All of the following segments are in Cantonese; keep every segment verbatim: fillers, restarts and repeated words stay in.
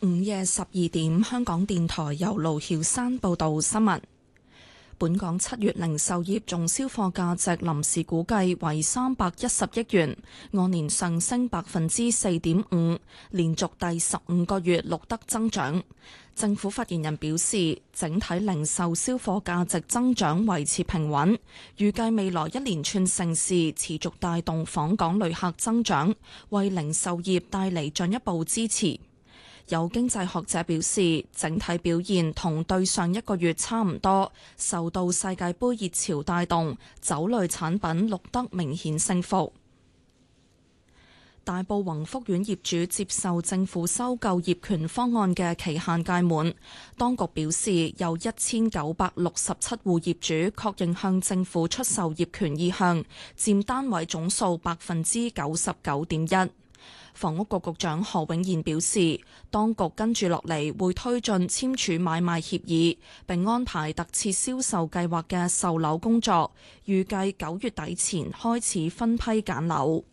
午夜十二點，香港電台由盧曉山報道新聞。本港七月零售業總銷貨價值臨時估計為三百一十億元，按年上升百分之四點五，連續第十五個月錄得增長。政府發言人表示，整體零售銷貨價值增長維持平穩，預計未來一連串盛事持續帶動訪港旅客增長，為零售業帶嚟進一步支持。有經濟學者表示，整體表現同對上一個月差唔多，受到世界盃熱潮帶動，酒類產品錄得明顯升幅。大埔宏福苑業主接受政府收購業權方案嘅期限屆滿，當局表示有一千九百六十七戶業主確認向政府出售業權意向，佔單位總數百分之九十九點一。房屋局局長何永賢表示，當局跟住落嚟會推進簽署買賣協議，並安排特設銷售計劃嘅售樓工作，預計九月底前開始分批揀樓。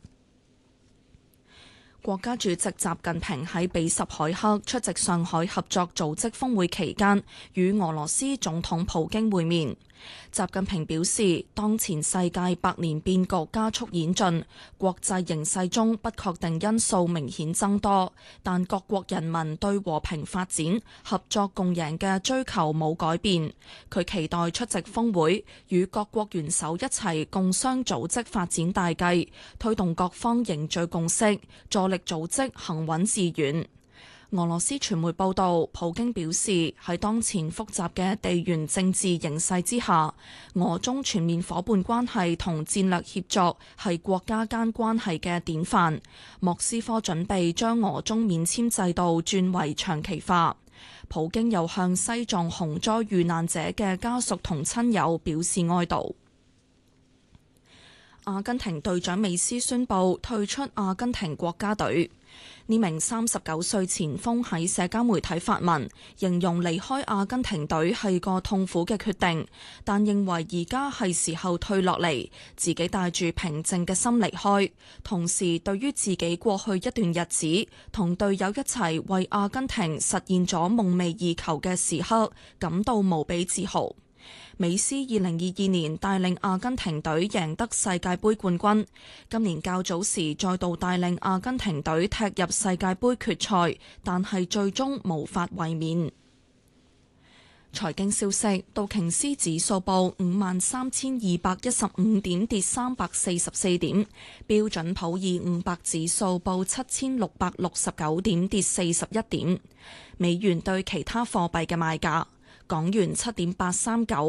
國家主席習近平喺比什凱克出席上海合作組織峰會期間，與俄羅斯總統普京會面。習近平表示，當前世界百年變局加速演進，國際形勢中不確定因素明顯增多，但各國人民對和平發展、合作共贏嘅追求冇改變。佢期待出席峰會，與各國元首一齊共商組織發展大計，推動各方凝聚共識，助力組織行穩致遠。俄羅斯傳媒報道，普京表示喺當前複雜嘅地緣政治形勢之下，俄中全面夥伴關係同戰略協作係國家間關係嘅典範。莫斯科準備將俄中免簽制度轉為長期化。普京又向西藏洪災遇難者嘅家屬同親友表示哀悼。阿根廷隊長美斯宣布退出阿根廷國家隊。呢名三十九歲前鋒喺社交媒體發文，形容離開阿根廷隊係個痛苦嘅決定，但認為而家係時候退落嚟，自己帶住平靜嘅心離開。同時，對於自己過去一段日子同隊友一齊為阿根廷實現咗夢寐以求嘅時刻，感到無比自豪。美斯二零二二年帶領阿根廷隊贏得世界盃冠軍，今年較早時再度帶領阿根廷隊踢入世界盃決賽，但係最終無法衛冕。財經消息，道瓊斯指數報五萬三千二百一十五點，跌三百四十四點；標準普爾五百指數報七千六百六十九點，跌四十一點。美元對其他貨幣嘅賣價：港元七點八三九。